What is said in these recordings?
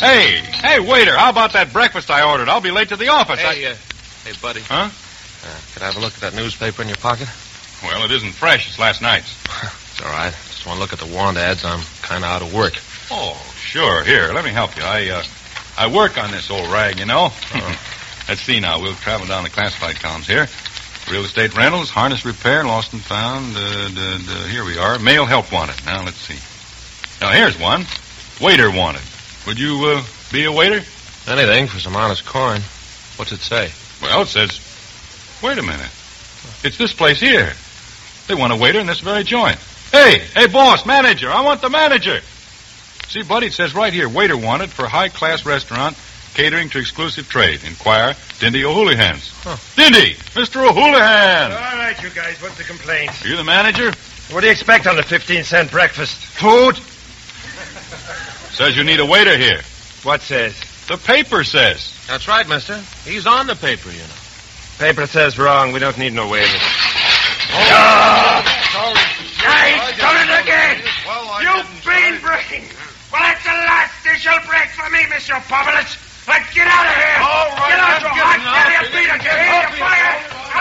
Hey, waiter, how about that breakfast I ordered? I'll be late to the office. Hey, buddy. Huh? Could I have a look at that newspaper in your pocket? Well, it isn't fresh. It's last night's. It's all right. Just want to look at the want ads. I'm kind of out of work. Oh, sure. Here, let me help you. I work on this old rag, you know. Let's see now. We'll travel down the classified columns here. Real estate rentals, harness repair, lost and found. Here we are. Male help wanted. Now, let's see. Now, here's one. Waiter wanted. Would you be a waiter? Anything for some honest coin. What's it say? Well, it says... Wait a minute. It's this place here. They want a waiter in this very joint. Hey, boss, manager. I want the manager. See, buddy, it says right here, waiter wanted for high-class restaurant, catering to exclusive trade. Inquire, Dindy O'Houlihan's. Huh. Dindy! Mr. O'Houlihan! All right, you guys, what's the complaint? Are you the manager? What do you expect on the 15-cent breakfast? Food? Says you need a waiter here. What says? The paper says. That's right, mister. He's on the paper, you know. Paper says wrong. We don't need no waiters. Sorry. He's done it again. You bean brain. Well, that's the last dish you'll break for me, Mr. Povelitz. Let's get out of here. All right, get out, I'm you getting hot out. belly of Peter. You hear you fire?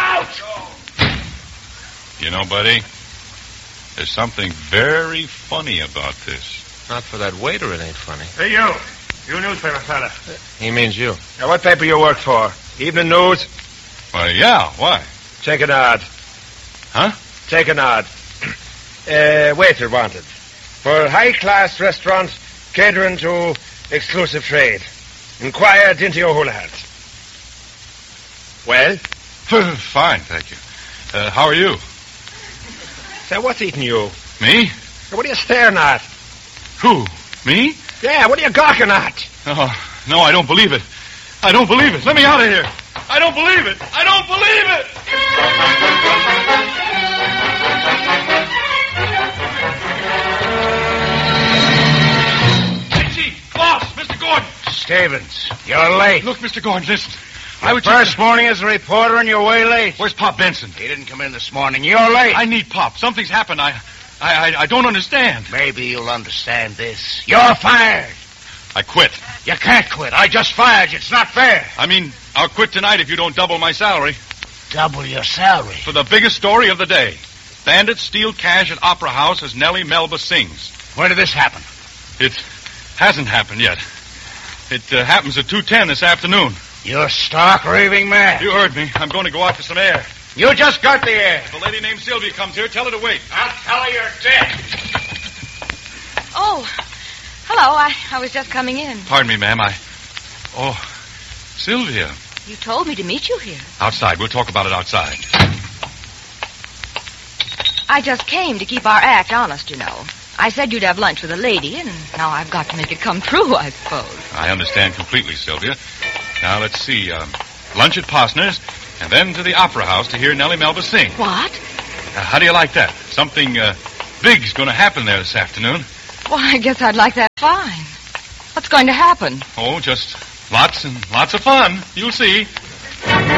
Out. You know, buddy, there's something very funny about this. Not for that waiter, it ain't funny. Hey, you. You newspaper fella. He means you. Now, what paper you work for? Evening News? Why, yeah, why? Take an ad. Huh? Take an ad. Waiter wanted. For high-class restaurant catering to exclusive trade. Inquire Dinty O'Houlihan's. Well? Fine, thank you. How are you? Say, what's eating you? Me? What are you staring at? Who? Me? Yeah, what are you gawking at? Oh, no, I don't believe it. I don't believe it. Let me out of here. I don't believe it. I don't believe it. Hey, boss, Mr. Gordon. Stevens, you're late. Look, Mr. Gordon, listen. First morning as a reporter and you're way late. Where's Pop Benson? He didn't come in this morning. You're late. I need Pop. Something's happened. I don't understand. Maybe you'll understand this. You're fired. I quit. You can't quit. I just fired you. It's not fair. I mean, I'll quit tonight if you don't double my salary. Double your salary. For the biggest story of the day. Bandits steal cash at Opera House as Nellie Melba sings. When did this happen? It hasn't happened yet. It happens at 2:10 this afternoon. You're stark raving mad. You heard me. I'm going to go out for some air. You just got the air. If a lady named Sylvia comes here, tell her to wait. I'll tell her you're dead. Oh, hello. I was just coming in. Pardon me, ma'am. Oh, Sylvia. You told me to meet you here. Outside. We'll talk about it outside. I just came to keep our act honest, you know. I said you'd have lunch with a lady, and now I've got to make it come true, I suppose. I understand completely, Sylvia. Now, let's see. Lunch at Posner's, and then to the Opera House to hear Nellie Melba sing. What? How do you like that? Something big's going to happen there this afternoon. Well, I guess I'd like that fine. What's going to happen? Oh, just lots and lots of fun. You'll see.